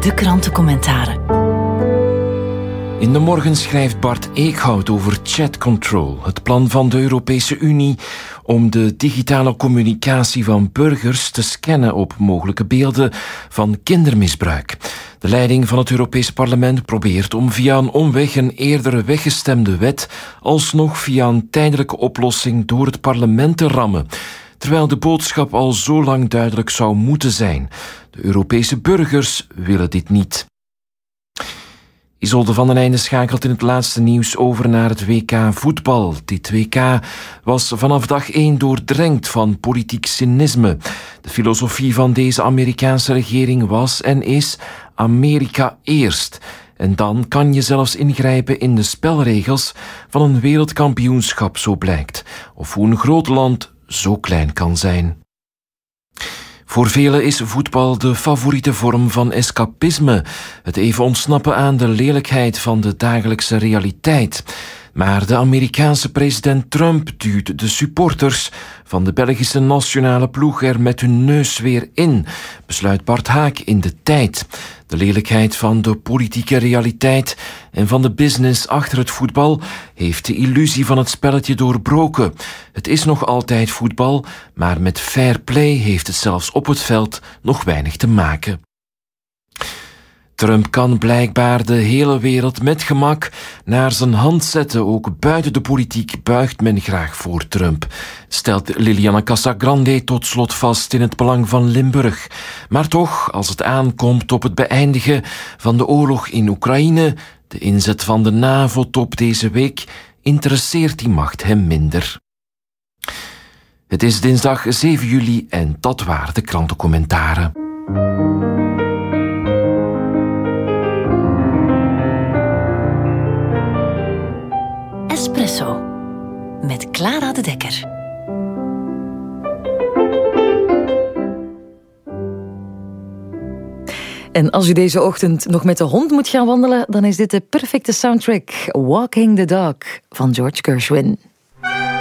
de krantencommentaren. In de morgen schrijft Bart Eekhout over chat control, het plan van de Europese Unie om de digitale communicatie van burgers te scannen op mogelijke beelden van kindermisbruik. De leiding van het Europees Parlement probeert om via een omweg een eerder weggestemde wet alsnog via een tijdelijke oplossing door het parlement te rammen, terwijl de boodschap al zo lang duidelijk zou moeten zijn. De Europese burgers willen dit niet. Isolde van den Einde schakelt in het laatste nieuws over naar het WK voetbal. Dit WK was vanaf dag 1 doordrenkt van politiek cynisme. De filosofie van deze Amerikaanse regering was en is Amerika eerst. En dan kan je zelfs ingrijpen in de spelregels van een wereldkampioenschap, zo blijkt. Of hoe een groot land zo klein kan zijn. Voor velen is voetbal de favoriete vorm van escapisme. Het even ontsnappen aan de lelijkheid van de dagelijkse realiteit. Maar de Amerikaanse president Trump duwt de supporters van de Belgische nationale ploeg er met hun neus weer in, besluit Bart Haak in De Tijd. De lelijkheid van de politieke realiteit en van de business achter het voetbal heeft de illusie van het spelletje doorbroken. Het is nog altijd voetbal, maar met fair play heeft het zelfs op het veld nog weinig te maken. Trump kan blijkbaar de hele wereld met gemak naar zijn hand zetten. Ook buiten de politiek buigt men graag voor Trump, stelt Liliana Casagrande tot slot vast in het Belang van Limburg. Maar toch, als het aankomt op het beëindigen van de oorlog in Oekraïne, de inzet van de NAVO-top deze week, interesseert die macht hem minder. Het is dinsdag 7 juli en dat waren de krantencommentaren. Espresso met Clara de Dekker. En als u deze ochtend nog met de hond moet gaan wandelen, dan is dit de perfecte soundtrack. Walking the Dog van George Gershwin.